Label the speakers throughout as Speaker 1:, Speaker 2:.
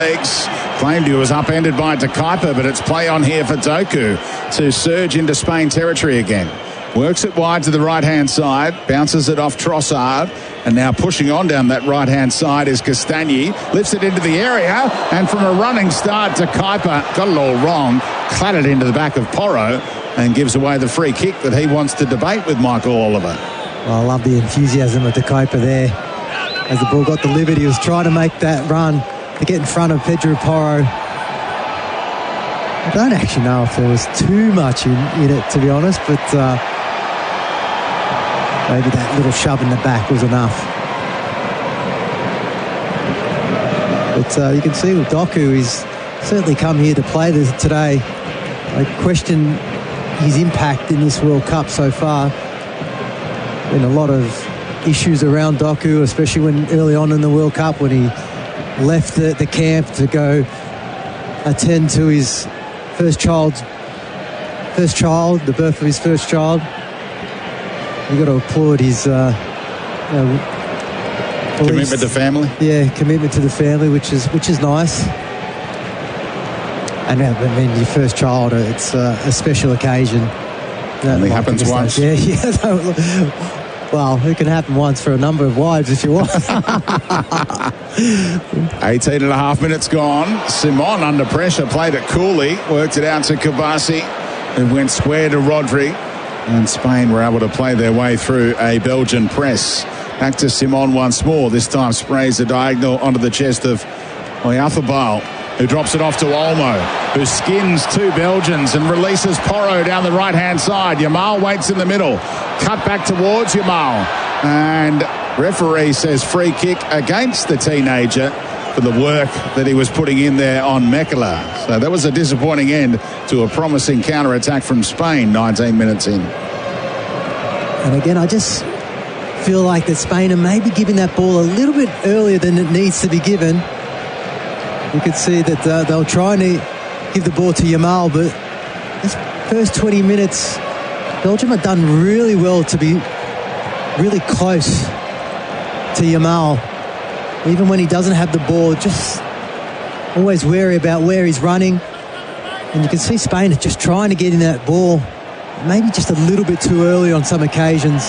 Speaker 1: legs. Claimed he was upended by De Kuyper, but it's play on here for Doku to surge into Spain territory again. Works it wide to the right-hand side, bounces it off Trossard, and now pushing on down that right-hand side is Castagni. Lifts it into the area, and from a running start, De Kuyper got it all wrong, clattered into the back of Porro, and gives away the free kick that he wants to debate with Michael Oliver.
Speaker 2: Well, I love the enthusiasm of De Kuyper there. As the ball got delivered, he was trying to make that run to get in front of Pedro Porro. I don't actually know if there was too much in it, to be honest, but maybe that little shove in the back was enough. But you can see with Doku, he's certainly come here to play this today. I question his impact in this World Cup so far. Been a lot of issues around Doku, especially when early on in the World Cup when he left the camp to go attend to his first child, the birth of his first child. You've got to applaud his
Speaker 1: commitment to family.
Speaker 2: Yeah, commitment to the family, which is nice. And I mean, your first child, it's a special occasion.
Speaker 1: Only happens once.
Speaker 2: Yeah. Well, it can happen once for a number of wives if you want.
Speaker 1: 18 and a half minutes gone. Simon under pressure, played it coolly, worked it out to Kabasi, who went square to Rodri. And Spain were able to play their way through a Belgian press. Back to Simon once more. This time sprays a diagonal onto the chest of Oyarzabal, who drops it off to Olmo, who skins two Belgians and releases Porro down the right-hand side. Yamal waits in the middle. Cut back towards Yamal. And referee says free kick against the teenager for the work that he was putting in there on Mekala. So that was a disappointing end to a promising counter-attack from Spain 19 minutes in.
Speaker 2: And again, I just feel like that Spain are maybe giving that ball a little bit earlier than it needs to be given. You could see that they'll try and give the ball to Yamal, but this first 20 minutes, Belgium have done really well to be really close to Yamal. Even when he doesn't have the ball, just always wary about where he's running. And you can see Spain are just trying to get in that ball, maybe just a little bit too early on some occasions.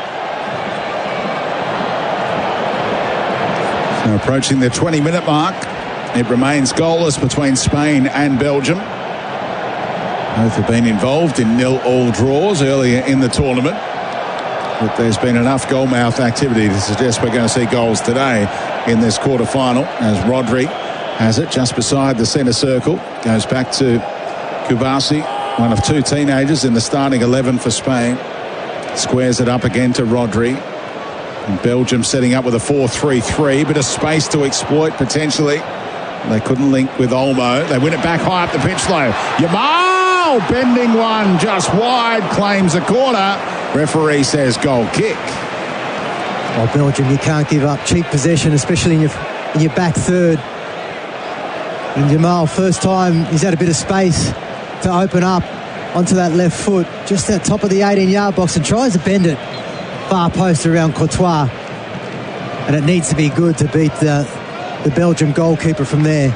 Speaker 1: So approaching the 20-minute mark. It remains goalless between Spain and Belgium. Both have been involved in 0-0 draws earlier in the tournament. But there's been enough goalmouth activity to suggest we're going to see goals today in this quarter-final, as Rodri has it just beside the centre circle. Goes back to Kubasi, one of two teenagers in the starting 11 for Spain. Squares it up again to Rodri. And Belgium setting up with a 4-3-3. Bit of space to exploit potentially. They couldn't link with Olmo. They win it back high up the pitch though. Yamal bending one just wide, claims a corner. Referee says goal kick.
Speaker 2: Well, Belgium, you can't give up cheap possession, especially in your back third. And Yamal, first time he's had a bit of space to open up onto that left foot, just at top of the 18-yard box, and tries to bend it far post around Courtois. And it needs to be good to beat the Belgium goalkeeper from there.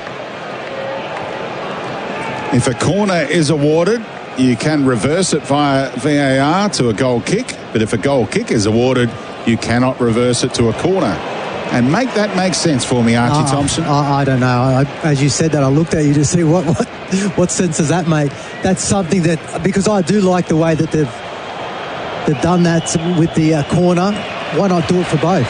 Speaker 1: If a corner is awarded, you can reverse it via VAR to a goal kick. But if a goal kick is awarded, you cannot reverse it to a corner. And make that make sense for me, Archie Thompson.
Speaker 2: I don't know. As you said that, I looked at you to see what sense does that make. That's something that, because I do like the way that they've done that with the corner, why not do it for both?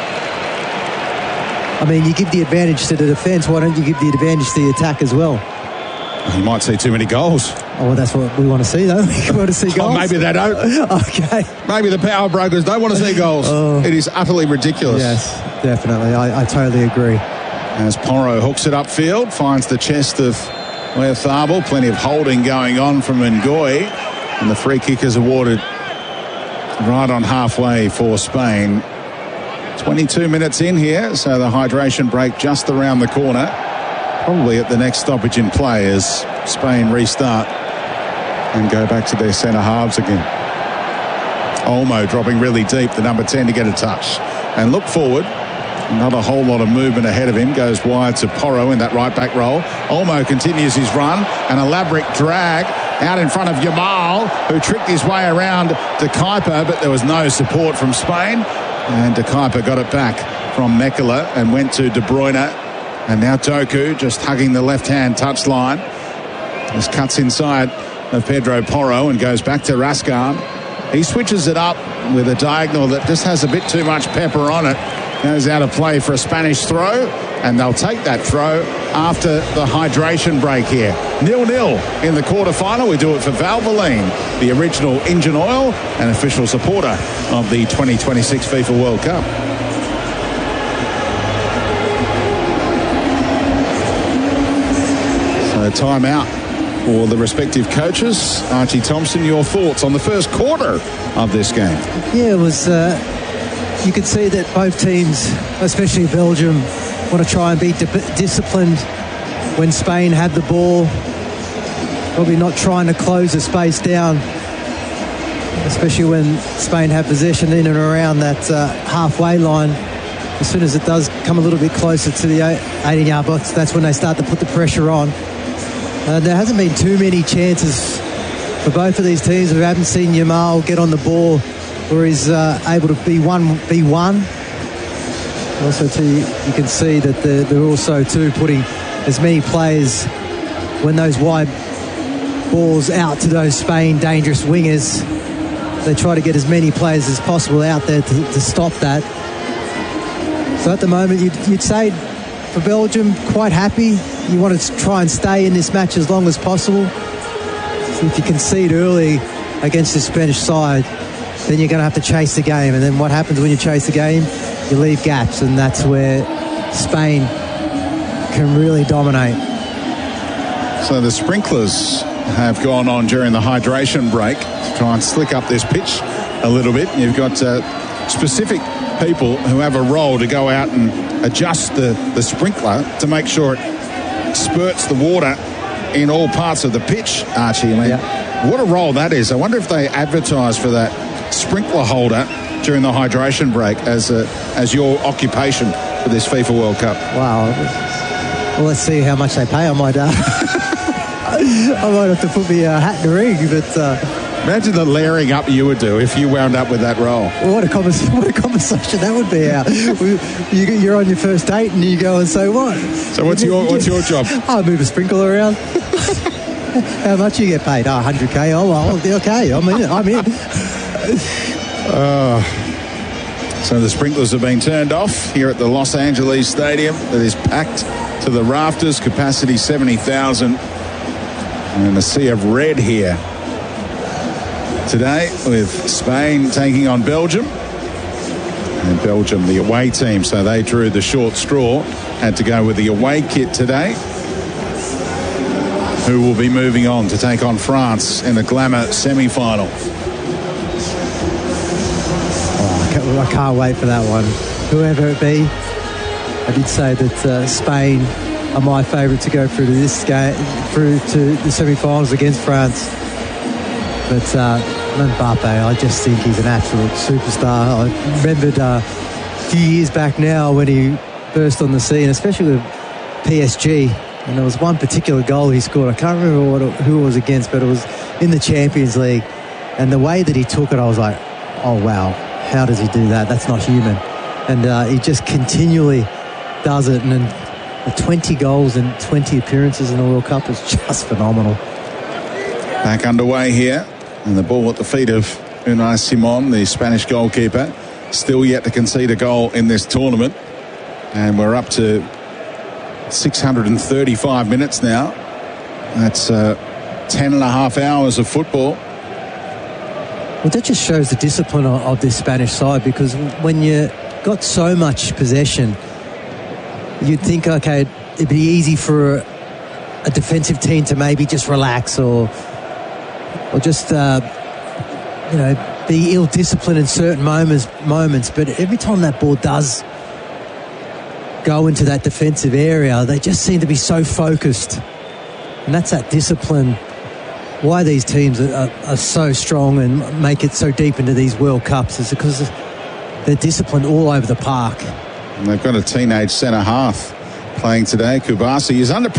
Speaker 2: I mean, you give the advantage to the defence, why don't you give the advantage to the attack as well?
Speaker 1: You might see too many goals.
Speaker 2: Oh, well, that's what we want to see, though. We want to see goals.
Speaker 1: Oh, maybe they don't.
Speaker 2: Okay.
Speaker 1: Maybe the power brokers don't want to see goals. It is utterly ridiculous.
Speaker 2: Yes, definitely. I totally agree.
Speaker 1: As Porro hooks it upfield, finds the chest of Oyarzabal. Plenty of holding going on from Ngoy. And the free kick is awarded right on halfway for Spain. 22 minutes in here, so the hydration break just around the corner. Probably at the next stoppage in play as Spain restart and go back to their centre halves again. Olmo dropping really deep, the number 10 to get a touch. And look forward Not a whole lot of movement ahead of him. Goes wide to Porro in that right-back role. Olmo continues his run. An elaborate drag out in front of Yamal, who tricked his way around De Kuyper, but there was no support from Spain. And De Kuyper got it back from Mekela and went to De Bruyne. And now Doku just hugging the left-hand touchline. This cuts inside of Pedro Porro and goes back to Raskan. He switches it up with a diagonal that just has a bit too much pepper on it. Goes out of play for a Spanish throw, and they'll take that throw after the hydration break here. 0-0 in the quarterfinal. We do it for Valvoline, the original engine oil and official supporter of the 2026 FIFA World Cup. So timeout for the respective coaches. Archie Thompson, your thoughts on the first quarter of this game?
Speaker 2: Yeah, it was... you could see that both teams, especially Belgium, want to try and be disciplined when Spain had the ball. Probably not trying to close the space down, especially when Spain have possession in and around that halfway line. As soon as it does come a little bit closer to the 18-yard box, that's when they start to put the pressure on. There hasn't been too many chances for both of these teams. We haven't seen Yamal get on the ball where he's able to be 1v1. Also, too, you can see that they're also, too, putting as many players when those wide balls out to those Spain dangerous wingers. They try to get as many players as possible out there to stop that. So at the moment, you'd say for Belgium, quite happy. You want to try and stay in this match as long as possible. So if you concede early against the Spanish side, then you're going to have to chase the game. And then what happens when you chase the game? You leave gaps, and that's where Spain can really dominate.
Speaker 1: So the sprinklers have gone on during the hydration break to try and slick up this pitch a little bit. You've got specific people who have a role to go out and adjust the sprinkler to make sure it spurts the water in all parts of the pitch, Archie. I mean, what a role that is. I wonder if they advertise for that sprinkler holder during the hydration break as your occupation for this FIFA World Cup.
Speaker 2: Wow. Well, let's see how much they pay. I might have to put my hat in the ring, but
Speaker 1: imagine the layering up you would do if you wound up with that role.
Speaker 2: Well, what a conversation that would be. You're on your first date and you go and say, what?
Speaker 1: So what's your job?
Speaker 2: I move a sprinkler around. How much you get paid? 100K. Oh, well, okay. I'm in.
Speaker 1: So the sprinklers have been turned off here at the Los Angeles Stadium that is packed to the rafters, capacity 70,000, and a sea of red here today with Spain taking on Belgium. And Belgium, the away team, so they drew the short straw, had to go with the away kit today, who will be moving on to take on France in the glamour semi-final.
Speaker 2: I can't wait for that one. Whoever it be, I did say that Spain are my favourite to go through to this game, through to the semi-finals against France. But Mbappe, I just think he's an absolute superstar. I remembered a few years back now when he burst on the scene, especially with PSG, and there was one particular goal he scored. I can't remember who it was against, but it was in the Champions League. And the way that he took it, I was like, oh wow, how does he do that? That's not human. And he just continually does it. And then 20 goals and 20 appearances in the World Cup is just phenomenal.
Speaker 1: Back underway here, and the ball at the feet of Unai Simon, the Spanish goalkeeper, still yet to concede a goal in this tournament. And we're up to 635 minutes now. That's 10 and a half hours of football.
Speaker 2: Well, that just shows the discipline of this Spanish side, because when you got so much possession, you'd think, okay, it'd be easy for a defensive team to maybe just relax or just be ill-disciplined in certain moments. But every time that ball does go into that defensive area, they just seem to be so focused, and that's that discipline. Why these teams are so strong and make it so deep into these World Cups is because they're disciplined all over the park.
Speaker 1: And they've got a teenage centre half playing today. Kubasi is under pressure.